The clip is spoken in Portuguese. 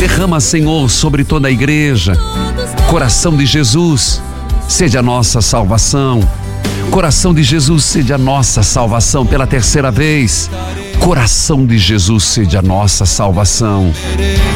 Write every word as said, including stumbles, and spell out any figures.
Derrama, Senhor, sobre toda a igreja. Coração de Jesus, seja a nossa salvação. Coração de Jesus, seja a nossa salvação pela terceira vez. Coração de Jesus, seja a nossa salvação.